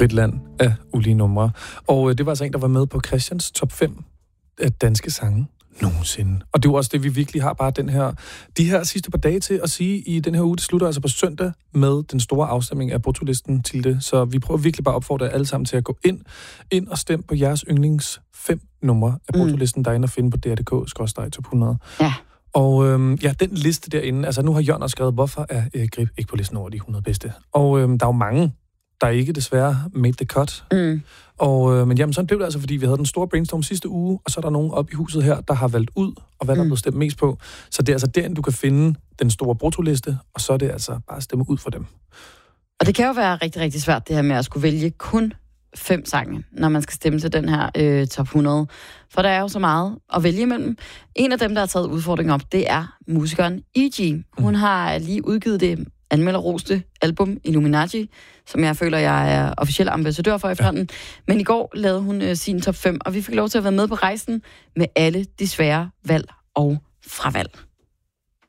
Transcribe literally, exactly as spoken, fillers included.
Frit land af ulige numre. Og øh, det var altså en, der var med på Christians top fem af danske sange nogensinde. Og det er jo også det, vi virkelig har bare den her, de her sidste par dage til at sige i den her uge. Det slutter altså på søndag med den store afstemning af bruttolisten til det. Så vi prøver virkelig bare at opfordre alle sammen til at gå ind, ind og stemme på jeres yndlings fem numre af bruttolisten, mm. der er inde at finde på D R punktum D K skråstreg top hundrede. Ja. Og øhm, ja, den liste derinde, altså nu har Jørgen også skrevet, hvorfor er øh, Grib ikke på listen over de hundrede bedste. Og øhm, der er jo mange, der ikke desværre made the cut. Mm. Og, øh, men jamen, sådan blev det altså, fordi vi havde den store brainstorm sidste uge, og så er der nogen op i huset her, der har valgt ud, og hvad der mm. er blevet stemt mest på. Så det er altså derinde, du kan finde den store bruttoliste, og så er det altså bare at stemme ud for dem. Og det kan jo være rigtig, rigtig svært, det her med at skulle vælge kun fem sange, når man skal stemme til den her øh, top hundrede. For der er jo så meget at vælge imellem. En af dem, der har taget udfordringen op, det er musikeren E G. Hun mm. har lige udgivet det anmelderroste album Illuminati, som jeg føler, jeg er officiel ambassadør for efterhånden. Ja. Men i går lavede hun øh, sin top fem, og vi fik lov til at være med på rejsen med alle de svære valg og fravalg.